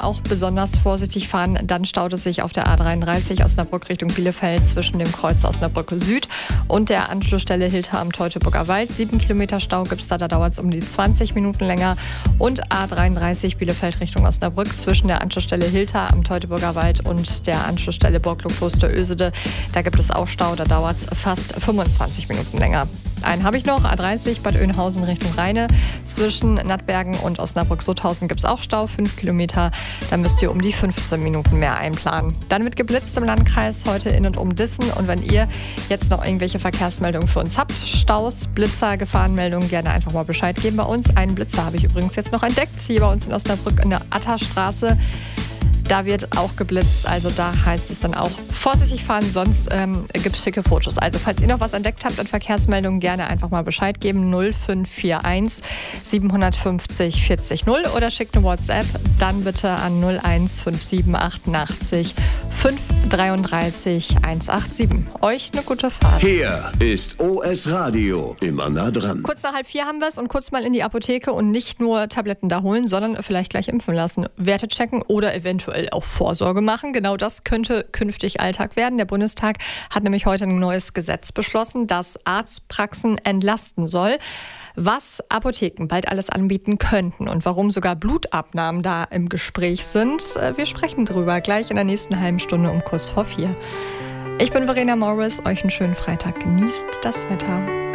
auch besonders vorsichtig fahren. Dann staut es sich auf der A33 Osnabrück Richtung Bielefeld zwischen dem Kreuz Osnabrück Süd und der Anschlussstelle Hilter am Teutoburger Wald. 7 Kilometer Stau gibt es da dauert es um die 20 Minuten länger. Und A33 Bielefeld Richtung Osnabrück zwischen der Anschlussstelle Hilter am Teutoburger Wald und der Anschlussstelle Borglo-Kloster-Ösede. Da gibt es auch Stau, da dauert es fast 25 Minuten länger. Einen habe ich noch, A30 Bad Oeynhausen Richtung Rheine. Zwischen Nattbergen und Osnabrück-Sutthausen gibt es auch Stau, 5 Kilometer. Da müsst ihr um die 15 Minuten mehr einplanen. Dann wird geblitzt im Landkreis heute in und um Dissen. Und wenn ihr jetzt noch irgendwelche Verkehrsmeldungen für uns habt, Staus, Blitzer, Gefahrenmeldungen, gerne einfach mal Bescheid geben bei uns. Einen Blitzer habe ich übrigens jetzt noch entdeckt, hier bei uns in Osnabrück in der Atterstraße. Da wird auch geblitzt, also da heißt es dann auch vorsichtig fahren, sonst gibt es schicke Fotos. Also falls ihr noch was entdeckt habt an Verkehrsmeldungen, gerne einfach mal Bescheid geben, 0541 750 40 0 oder schickt eine WhatsApp, dann bitte an 0157 88 533 187. Euch eine gute Fahrt. Hier ist OS Radio, immer nah dran. Kurz nach 3:30 haben wir es und kurz mal in die Apotheke und nicht nur Tabletten da holen, sondern vielleicht gleich impfen lassen. Werte checken oder eventuell auch Vorsorge machen. Genau das könnte künftig Alltag werden. Der Bundestag hat nämlich heute ein neues Gesetz beschlossen, das Arztpraxen entlasten soll. Was Apotheken bald alles anbieten könnten und warum sogar Blutabnahmen da im Gespräch sind. Wir sprechen drüber gleich in der nächsten halben Stunde um kurz vor 4. Ich bin Verena Morris. Euch einen schönen Freitag. Genießt das Wetter.